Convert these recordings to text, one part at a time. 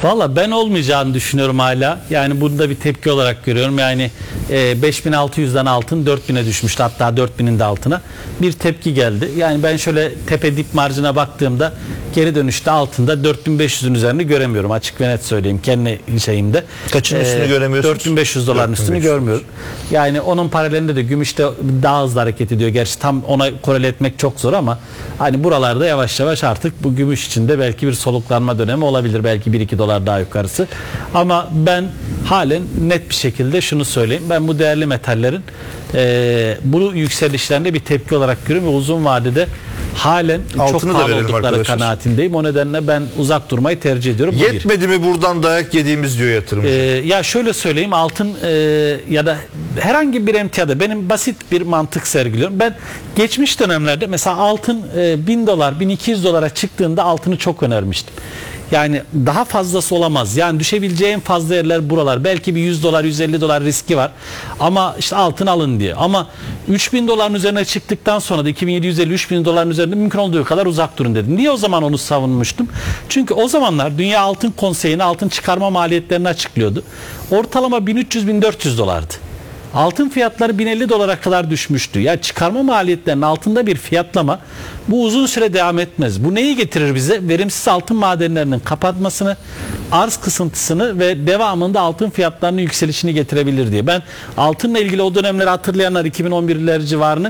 Valla ben olmayacağını düşünüyorum hala. Yani bunu da bir tepki olarak görüyorum. Yani 5600'den altın 4000'e düşmüştü. Hatta 4000'in de altına. Bir tepki geldi. Yani ben şöyle tepe dip marjına baktığımda geri dönüşte altında 4500'ün üzerini göremiyorum. Açık ve net söyleyeyim kendi şeyimde. Kaçın üstünü göremiyorsunuz? 4500 doların üstünü görmüyorum. Yani onun paralelinde de gümüşte daha hızlı hareket ediyor. Gerçi tam ona korele etmek çok zor ama hani buralarda yavaş yavaş artık bu gümüş içinde belki bir soluklanma dönemi olabilir. Belki 1-2 dolar daha yukarısı. Ama ben halen net bir şekilde şunu söyleyeyim. Ben bu değerli metallerin bu yükselişlerinde bir tepki olarak görüyorum ve uzun vadede halen altını çok pahalı oldukları arkadaşlar. kanaatindeyim. O nedenle ben uzak durmayı tercih ediyorum. Yetmedi mi buradan dayak yediğimiz diyor yatırımcı. Ya şöyle söyleyeyim, altın ya da herhangi bir emtiada benim basit bir mantık sergiliyorum. Ben geçmiş dönemlerde mesela altın 1000 dolar 1200 dolara çıktığında altını çok önermiştim. Yani daha fazlası olamaz. Yani düşebileceği en fazla yerler buralar. Belki bir 100 dolar 150 dolar riski var. Ama işte altın alın diye. Ama 3000 doların üzerine çıktıktan sonra da 2750-3000 doların üzerinde mümkün olduğu kadar uzak durun dedim. Niye o zaman onu savunmuştum? Çünkü o zamanlar Dünya Altın Konseyi'nin altın çıkarma maliyetlerini açıklıyordu. Ortalama 1300-1400 dolardı. Altın fiyatları 1050 dolara kadar düşmüştü. Ya çıkarma maliyetlerinin altında bir fiyatlama bu uzun süre devam etmez. Bu neyi getirir bize? Verimsiz altın madenlerinin kapatmasını, arz kısıntısını ve devamında altın fiyatlarının yükselişini getirebilir diye. Ben altınla ilgili o dönemleri hatırlayanlar 2011'ler civarını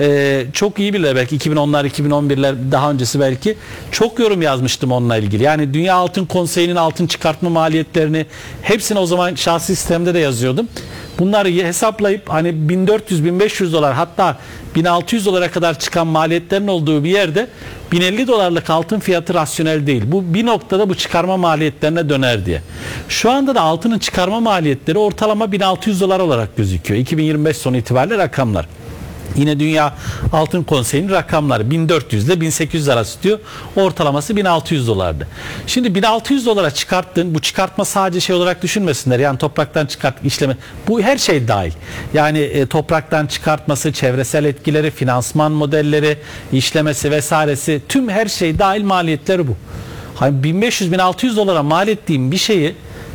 çok iyi bilirler. Belki 2010'lar, 2011'ler daha öncesi belki çok yorum yazmıştım onunla ilgili. Yani Dünya Altın Konseyi'nin altın çıkartma maliyetlerini hepsini o zaman şahsi sistemde de yazıyordum. Bunları hesaplayıp hani 1400-1500 dolar hatta 1600 dolara kadar çıkan maliyetlerin olduğu bir yerde 1050 dolarlık altın fiyatı rasyonel değil. Bu bir noktada bu çıkarma maliyetlerine döner diye. Şu anda da altının çıkarma maliyetleri ortalama 1600 dolar olarak gözüküyor. 2025 sonu itibariyle rakamlar. Yine Dünya Altın Konseyi'nin rakamları 1400 ile 1800 arası diyor. Ortalaması 1600 dolardı. Şimdi 1600 dolara çıkarttın. Bu çıkartma sadece şey olarak düşünmesinler. Yani topraktan çıkart işleme. Bu her şey dahil. Yani topraktan çıkartması, çevresel etkileri, finansman modelleri, işlemesi vesairesi tüm her şey dahil maliyetleri bu. Hani 1500-1600 dolara mal ettiğim bir şeyi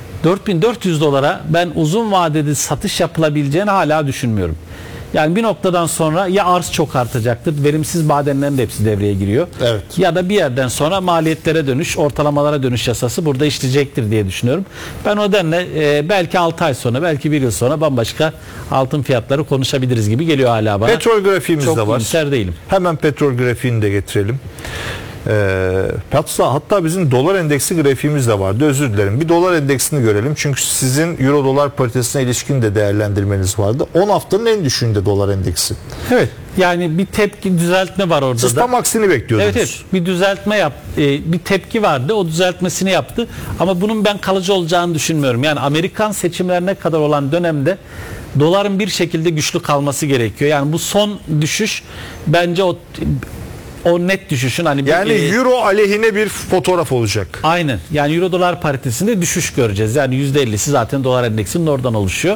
4400 dolara ben uzun vadede satış yapılabileceğini hala düşünmüyorum. Yani bir noktadan sonra ya arz çok artacaktır. Verimsiz madenlerin de hepsi devreye giriyor. Evet. Ya da bir yerden sonra maliyetlere dönüş, ortalamalara dönüş yasası burada işleyecektir diye düşünüyorum. Ben o nedenle belki 6 ay sonra, belki 1 yıl sonra bambaşka altın fiyatları konuşabiliriz gibi geliyor hala bana. Petrol grafiğimiz çok de var. iyimser değilim. Hemen petrol grafiğini de getirelim. Hatta bizim dolar endeksi grafiğimiz de vardı. Özür dilerim. Bir dolar endeksini görelim. Çünkü sizin euro dolar paritesine ilişkin de değerlendirmeniz vardı. 10 haftanın en düşüğünde dolar endeksi. Evet. Yani bir tepki düzeltme var orada. Siz da. tam aksini bekliyordunuz. Evet, bir düzeltme bir tepki vardı. O düzeltmesini yaptı. Ama bunun ben kalıcı olacağını düşünmüyorum. Yani Amerikan seçimlerine kadar olan dönemde doların bir şekilde güçlü kalması gerekiyor. Yani bu son düşüş bence o net düşüşün hani yani euro aleyhine bir fotoğraf olacak. Aynen. Yani euro dolar paritesinde düşüş göreceğiz. Yani %50'si zaten dolar endeksinin oradan oluşuyor.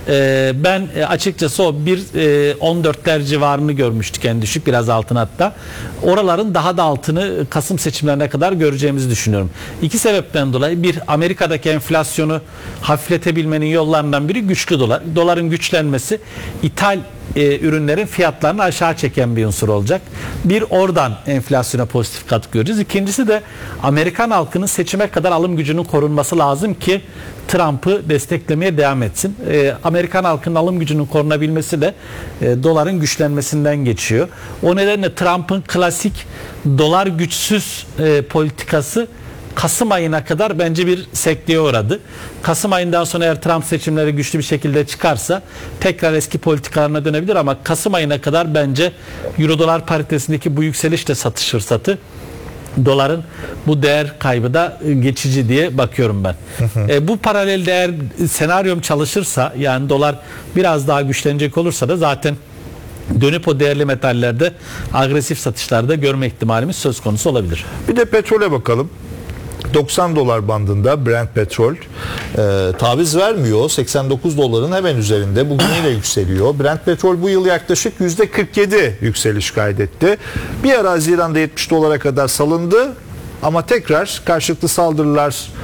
Ben açıkçası o 1.14'ler civarını görmüştük en düşük, biraz altına hatta. Oraların daha da altını Kasım seçimlerine kadar göreceğimizi düşünüyorum. İki sebepten dolayı: bir, Amerika'daki enflasyonu hafifletebilmenin yollarından biri güçlü dolar. Doların güçlenmesi ithal ürünlerin fiyatlarını aşağı çeken bir unsur olacak. Bir, oradan enflasyona pozitif katkı göreceğiz. İkincisi de Amerikan halkının seçime kadar alım gücünün korunması lazım ki Trump'ı desteklemeye devam etsin. Amerikan halkının alım gücünün korunabilmesi de doların güçlenmesinden geçiyor. O nedenle Trump'ın klasik dolar güçsüz politikası Kasım ayına kadar bence bir sekteye uğradı. Kasım ayından sonra eğer Trump seçimleri güçlü bir şekilde çıkarsa tekrar eski politikalarına dönebilir ama Kasım ayına kadar bence euro dolar paritesindeki bu yükseliş de satış fırsatı. Doların bu değer kaybı da geçici diye bakıyorum ben. Bu paralelde eğer senaryom çalışırsa, yani dolar biraz daha güçlenecek olursa da zaten dönüp o değerli metallerde agresif satışlarda görme ihtimalimiz söz konusu olabilir. Bir de petrole bakalım. 90 dolar bandında Brent petrol taviz vermiyor. 89 doların hemen üzerinde. Bugün yine yükseliyor. Brent petrol bu yıl yaklaşık %47 yükseliş kaydetti. Bir ara Haziran'da 70 dolara kadar salındı ama tekrar karşılıklı saldırılar